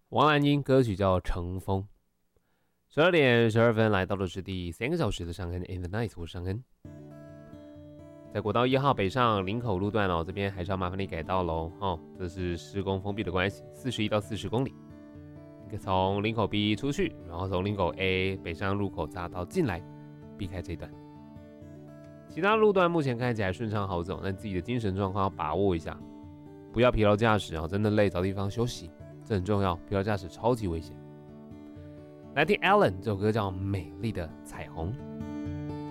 王蓝英歌曲叫《乘风》。12点12分来到的是第3个小时的尚恩 In the Night， 我是尚恩。在国道1号北上林口路段这边还是要麻烦你改道喽这是施工封闭的关系，41到40公里。你可以从林口 B 出去，然后从林口 A 北上入口匝道进来，避开这一段。其他路段目前看起来顺畅好走，但自己的精神状况要把握一下，不要疲劳驾驶真的累找地方休息，这很重要。疲劳驾驶超级危险。来听 Alan 这首歌叫《美丽的彩虹》。